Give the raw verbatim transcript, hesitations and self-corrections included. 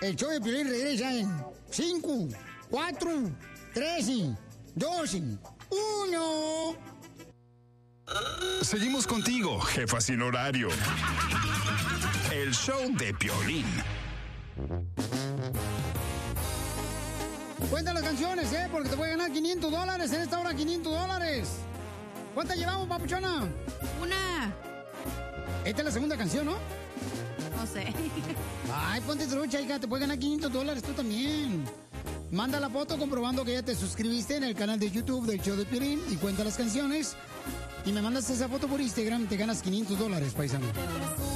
El show de Piolín regresa en cinco, cuatro, tres, dos, uno. Seguimos contigo, jefa sin horario. El show de Piolín. Cuenta las canciones, ¿eh? Porque te voy a ganar quinientos dólares en esta hora, quinientos dólares. ¿Cuántas llevamos, papuchona? Una. Esta es la segunda canción, ¿no? No sé. Ay, ponte trucha, hija, te puedes ganar quinientos dólares tú también. Manda la foto comprobando que ya te suscribiste en el canal de YouTube del show de Piolín y cuenta las canciones. Y me mandas esa foto por Instagram y te ganas quinientos dólares, paisano.